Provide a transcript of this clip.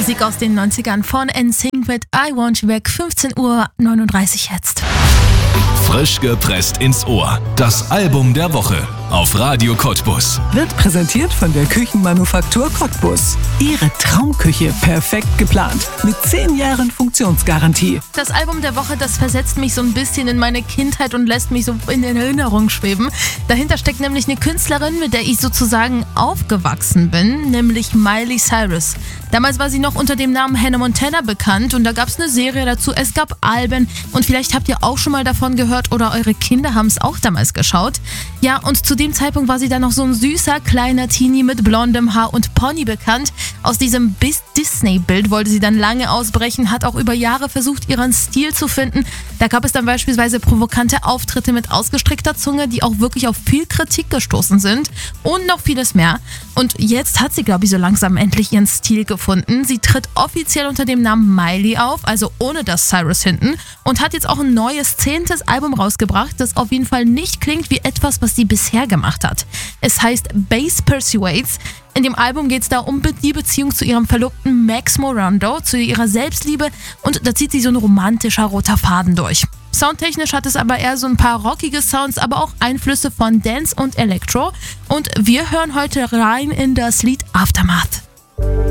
Musik aus den 90ern von NSYNC mit I Want You Back, 15:39 Uhr jetzt. Frisch gepresst ins Ohr. Das Album der Woche auf Radio Cottbus. Wird präsentiert von der Küchenmanufaktur Cottbus. Ihre Traumküche perfekt geplant mit 10 Jahren Funktionsgarantie. Das Album der Woche, das versetzt mich so ein bisschen in meine Kindheit und lässt mich so in Erinnerung schweben. Dahinter steckt nämlich eine Künstlerin, mit der ich sozusagen aufgewachsen bin, nämlich Miley Cyrus. Damals war sie noch unter dem Namen Hannah Montana bekannt und da gab es eine Serie dazu, es gab Alben und vielleicht habt ihr auch schon mal davon gehört oder eure Kinder haben es auch damals geschaut. Ja, und zu dem Zeitpunkt war sie dann noch so ein süßer kleiner Teenie mit blondem Haar und Pony bekannt. Aus diesem Disney-Bild wollte sie dann lange ausbrechen, hat auch über Jahre versucht, ihren Stil zu finden. Da gab es dann beispielsweise provokante Auftritte mit ausgestreckter Zunge, die auch wirklich auf viel Kritik gestoßen sind und noch vieles mehr. Und jetzt hat sie, glaube ich, so langsam endlich ihren Stil gefunden. Sie tritt offiziell unter dem Namen Miley auf, also ohne das Cyrus hinten, und hat jetzt auch ein neues 10. Album rausgebracht, das auf jeden Fall nicht klingt wie etwas, was sie bisher gemacht hat. Es heißt Bass Persuades. In dem Album geht es da um die Beziehung zu ihrem Verlobten Max Morando, zu ihrer Selbstliebe, und da zieht sie so ein romantischer roter Faden durch. Soundtechnisch hat es aber eher so ein paar rockige Sounds, aber auch Einflüsse von Dance und Electro. Und wir hören heute rein in das Lied Aftermath.